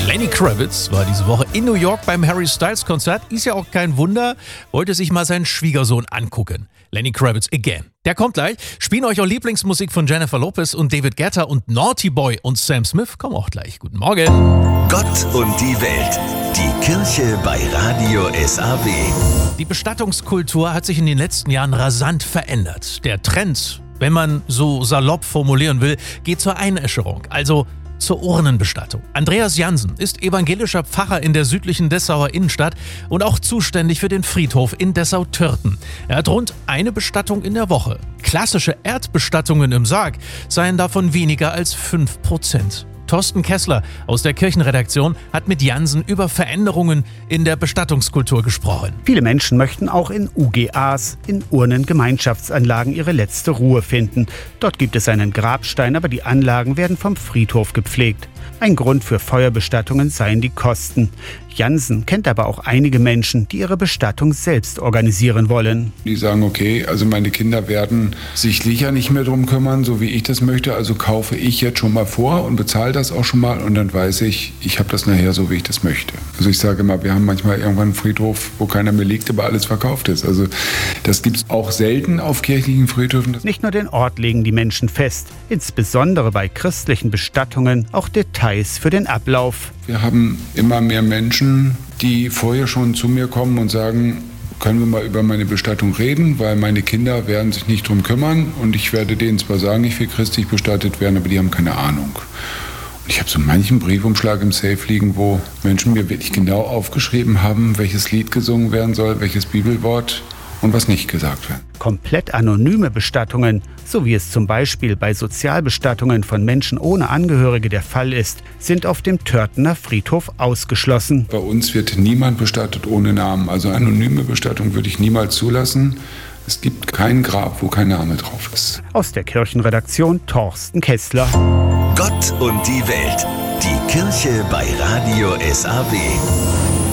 Lenny Kravitz war diese Woche in New York beim Harry Styles Konzert. Ist ja auch kein Wunder, wollte sich mal seinen Schwiegersohn angucken. Lenny Kravitz again. Der kommt gleich. Spielen euch auch Lieblingsmusik von Jennifer Lopez und David Guetta und Naughty Boy und Sam Smith kommen auch gleich. Guten Morgen. Gott und die Welt. Die Kirche bei Radio SAW. Die Bestattungskultur hat sich in den letzten Jahren rasant verändert. Der Trend, wenn man so salopp formulieren will, geht zur Einäscherung. Also zur Urnenbestattung. Andreas Jansen ist evangelischer Pfarrer in der südlichen Dessauer Innenstadt und auch zuständig für den Friedhof in Dessau-Türten. Er hat rund eine Bestattung in der Woche. Klassische Erdbestattungen im Sarg seien davon weniger als 5%. Thorsten Kessler aus der Kirchenredaktion hat mit Jansen über Veränderungen in der Bestattungskultur gesprochen. Viele Menschen möchten auch in UGAs, in Urnengemeinschaftsanlagen, ihre letzte Ruhe finden. Dort gibt es einen Grabstein, aber die Anlagen werden vom Friedhof gepflegt. Ein Grund für Feuerbestattungen seien die Kosten. Jansen kennt aber auch einige Menschen, die ihre Bestattung selbst organisieren wollen. Die sagen, okay, also meine Kinder werden sich sicher nicht mehr drum kümmern, so wie ich das möchte. Also kaufe ich jetzt schon mal vor und bezahle das auch schon mal und dann weiß ich, ich habe das nachher so, wie ich das möchte. Also ich sage immer, wir haben manchmal irgendwann einen Friedhof, wo keiner mehr liegt, aber alles verkauft ist. Also das gibt es auch selten auf kirchlichen Friedhöfen. Nicht nur den Ort legen die Menschen fest, insbesondere bei christlichen Bestattungen auch Details für den Ablauf. Wir haben immer mehr Menschen, die vorher schon zu mir kommen und sagen, können wir mal über meine Bestattung reden, weil meine Kinder werden sich nicht drum kümmern und ich werde denen zwar sagen, ich will christlich bestattet werden, aber die haben keine Ahnung. Und ich habe so manchen Briefumschlag im Safe liegen, wo Menschen mir wirklich genau aufgeschrieben haben, welches Lied gesungen werden soll, welches Bibelwort und was nicht gesagt wird. Komplett anonyme Bestattungen, so wie es zum Beispiel bei Sozialbestattungen von Menschen ohne Angehörige der Fall ist, sind auf dem Törtener Friedhof ausgeschlossen. Bei uns wird niemand bestattet ohne Namen. Also anonyme Bestattung würde ich niemals zulassen. Es gibt kein Grab, wo kein Name drauf ist. Aus der Kirchenredaktion Thorsten Kessler. Gott und die Welt. Die Kirche bei Radio SAW.